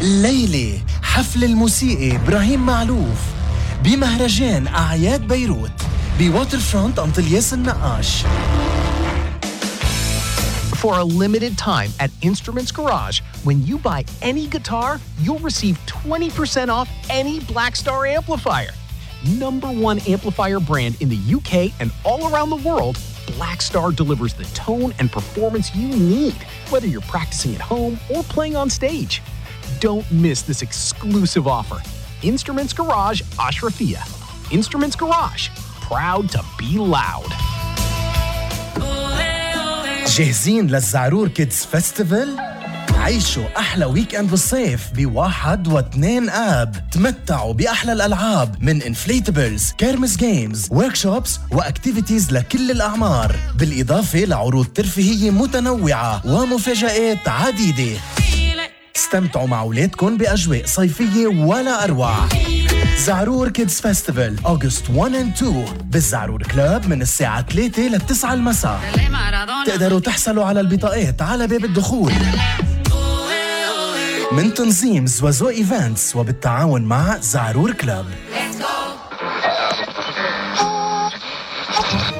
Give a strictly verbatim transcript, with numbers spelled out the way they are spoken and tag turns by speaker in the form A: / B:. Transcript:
A: ليلة حفل الموسيقي إبراهيم معلوف بمهرجان أعياد بيروت بواتر فرونت أنطلياس النقاش.
B: For a limited time at Instruments Garage, when you buy any guitar, you'll receive twenty percent off any Blackstar amplifier. Number one amplifier brand in the U K and all around the world, Blackstar delivers the tone and performance you need, whether you're practicing at home or playing on stage. Don't miss this exclusive offer. Instruments Garage, Ashrafia. Instruments Garage, proud to be loud.
A: جاهزين للزعرور كيدز فيستيفال؟ عيشوا أحلى ويك أند بالصيف بواحد واثنين آب. تمتعوا بأحلى الألعاب من انفليتبلز، كيرمس جيمز، وركشوبس وأكتيفيتيز لكل الأعمار، بالإضافة لعروض ترفيهية متنوعة ومفاجآت عديدة. استمتعوا مع أولادكم بأجواء صيفية ولا أروع. زعرور كيدز فيستيفال أغسطس واحد and اثنين بالزعرور كلاب من الساعة ثلاثة للتسعة المساء. تقدروا تحصلوا على البطاقات على باب الدخول من تنظيم زوازو إيفنتس وبالتعاون مع زعرور كلاب.